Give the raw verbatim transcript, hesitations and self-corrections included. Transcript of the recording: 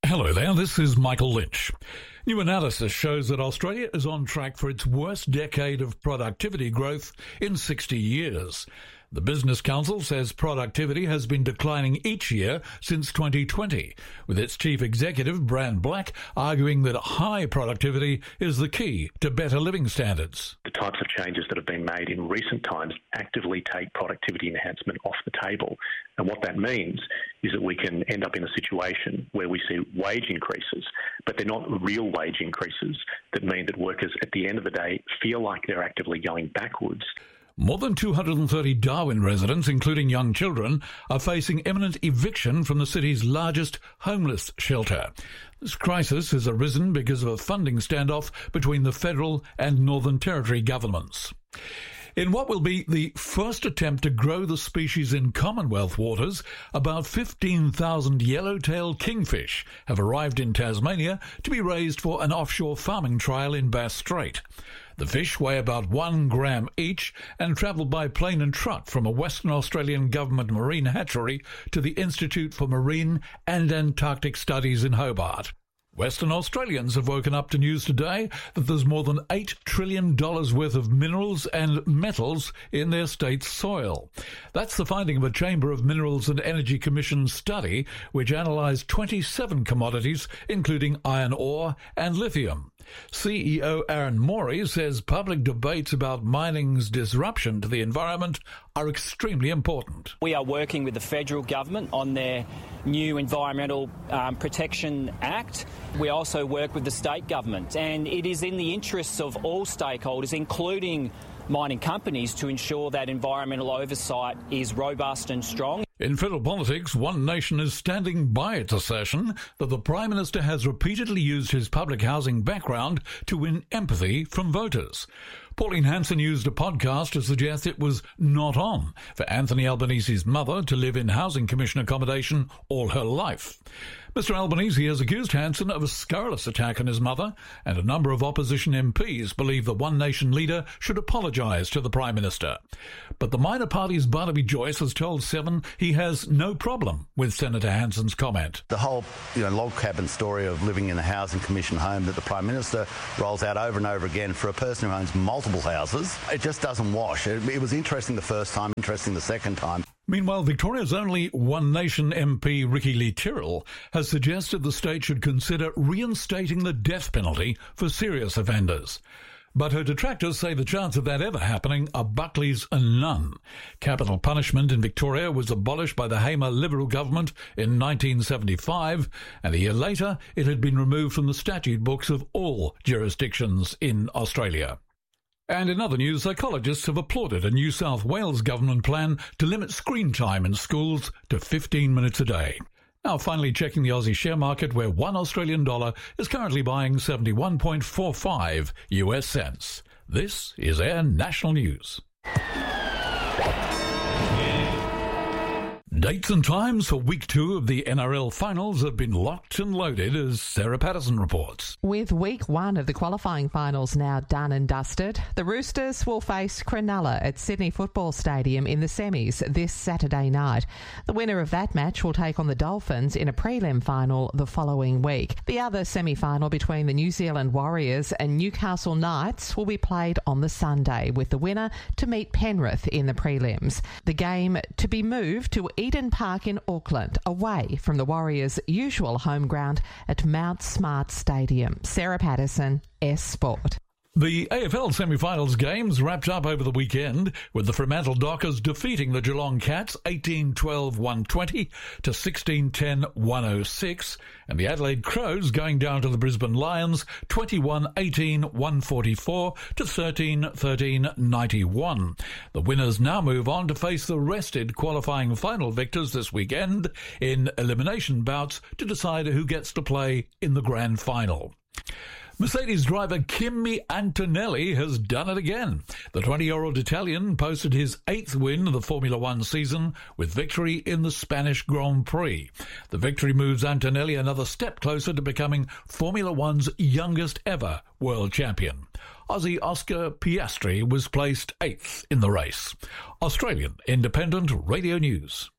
Hello there, this is Michael Lynch. New analysis shows that Australia is on track for its worst decade of productivity growth in sixty years. The Business Council says productivity has been declining each year since twenty twenty, with its chief executive, Bran Black, arguing that high productivity is the key to better living standards. The types of changes that have been made in recent times actively take productivity enhancement off the table. And what that means is that we can end up in a situation where we see wage increases, but they're not real wage increases that mean that workers at the end of the day feel like they're actively going backwards. More than two hundred thirty Darwin residents, including young children, are facing imminent eviction from the city's largest homeless shelter. This crisis has arisen because of a funding standoff between the federal and Northern Territory governments. In what will be the first attempt to grow the species in Commonwealth waters, about fifteen thousand yellow-tailed kingfish have arrived in Tasmania to be raised for an offshore farming trial in Bass Strait. The fish weigh about one gram each and travel by plane and truck from a Western Australian government marine hatchery to the Institute for Marine and Antarctic Studies in Hobart. Western Australians have woken up to news today that there's more than eight trillion dollars worth of minerals and metals in their state's soil. That's the finding of a Chamber of Minerals and Energy Commission study which analysed twenty-seven commodities, including iron ore and lithium. C E O Aaron Morey says public debates about mining's disruption to the environment are extremely important. We are working with the federal government on their new Environmental um, Protection Act. We also work with the state government, and it is in the interests of all stakeholders, including mining companies, to ensure that environmental oversight is robust and strong. In federal politics, One Nation is standing by its assertion that the Prime Minister has repeatedly used his public housing background to win empathy from voters. Pauline Hanson used a podcast to suggest it was not on for Anthony Albanese's mother to live in Housing Commission accommodation all her life. Mister Albanese has accused Hanson of a scurrilous attack on his mother, and a number of opposition M Ps believe the One Nation leader should apologise to the Prime Minister. But the minor party's Barnaby Joyce has told Seven he has no problem with Senator Hanson's comment. The whole you know, log cabin story of living in a Housing Commission home that the Prime Minister rolls out over and over again for a person who owns multiple houses, it just doesn't wash. It, it was interesting the first time, interesting the second time. Meanwhile, Victoria's only One Nation M P Ricky Lee-Tyrrell has suggested the state should consider reinstating the death penalty for serious offenders. But her detractors say the chance of that ever happening are Buckley's and none. Capital punishment in Victoria was abolished by the Hamer Liberal government in nineteen seventy-five, and a year later it had been removed from the statute books of all jurisdictions in Australia. And in other news, psychologists have applauded a New South Wales government plan to limit screen time in schools to fifteen minutes a day. Now finally checking the Aussie share market, where one Australian dollar is currently buying seventy-one point four five U S cents. This is Air National News. Dates and times for week two of the N R L finals have been locked and loaded, as Sarah Patterson reports. With week one of the qualifying finals now done and dusted, the Roosters will face Cronulla at Sydney Football Stadium in the semis this Saturday night. The winner of that match will take on the Dolphins in a prelim final the following week. The other semi-final between the New Zealand Warriors and Newcastle Knights will be played on the Sunday, with the winner to meet Penrith in the prelims. The game to be moved to Eden Park in Auckland, away from the Warriors' usual home ground at Mount Smart Stadium. Sarah Patterson, S Sport. The A F L semi-finals games wrapped up over the weekend, with the Fremantle Dockers defeating the Geelong Cats eighteen twelve one twenty to sixteen ten one oh six, and the Adelaide Crows going down to the Brisbane Lions twenty-one eighteen one forty-four to thirteen thirteen ninety-one. The winners now move on to face the rested qualifying final victors this weekend in elimination bouts to decide who gets to play in the grand final. Mercedes driver Kimi Antonelli has done it again. The twenty-year-old Italian posted his eighth win of the Formula One season with victory in the Spanish Grand Prix. The victory moves Antonelli another step closer to becoming Formula One's youngest ever world champion. Aussie Oscar Piastri was placed eighth in the race. Australian Independent Radio News.